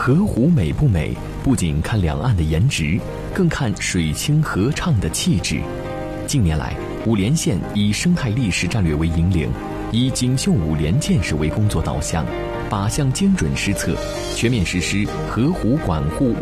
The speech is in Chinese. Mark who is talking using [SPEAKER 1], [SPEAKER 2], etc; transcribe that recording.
[SPEAKER 1] 河湖美不美，不仅看两岸的颜值，更看水清河畅的气质。近年来，五莲县以生态历史战略为引领，以锦绣五莲建设为工作导向，靶向精准施策，全面实施河湖管护